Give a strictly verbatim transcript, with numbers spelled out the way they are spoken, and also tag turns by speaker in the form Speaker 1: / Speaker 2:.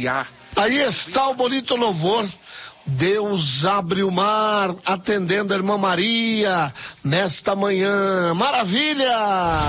Speaker 1: criar.
Speaker 2: Aí está o bonito louvor. Deus abre o mar, atendendo a irmã Maria nesta manhã. Maravilha!